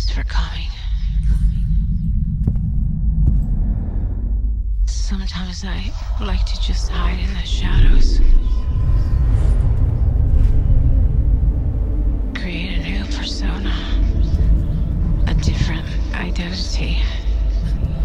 Thanks for coming. Sometimes I like to just hide in the shadows. Create a new persona. A different identity.